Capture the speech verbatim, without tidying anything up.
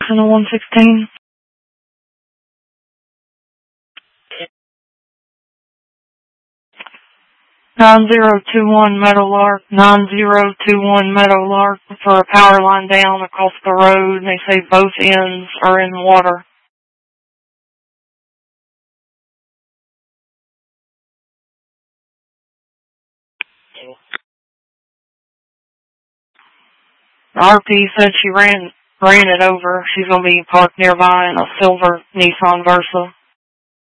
Jackson one sixteen. nine zero two one Meadowlark, nine zero two one Meadowlark for a power line down across the road. They say both ends are in water. R P said she ran ran it over. She's going to be parked nearby in a silver Nissan Versa.